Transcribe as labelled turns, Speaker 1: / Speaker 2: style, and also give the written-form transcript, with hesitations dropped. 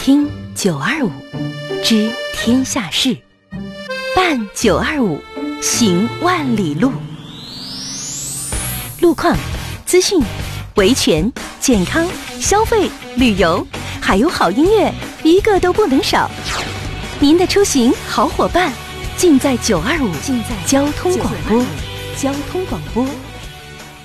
Speaker 1: 听925，知天下事，办925，行万里路。路况、资讯、维权、健康、消费、旅游，还有好音乐，一个都不能少。您的出行好伙伴，尽在925，交通广播。交通广播。